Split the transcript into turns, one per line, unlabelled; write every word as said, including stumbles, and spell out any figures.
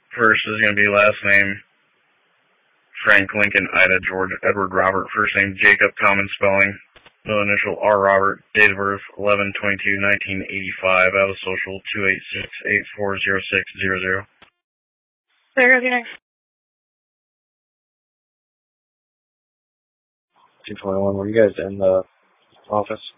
First is going to be last name Frank Lincoln Ida George Edward Robert. First name Jacob, common spelling. Middle initial R Robert. Date of birth eleven twenty-two nineteen eighty-five. Out of social two eight six eight four zero six zero zero.
There goes your next.
two twenty-one, were you guys in the office?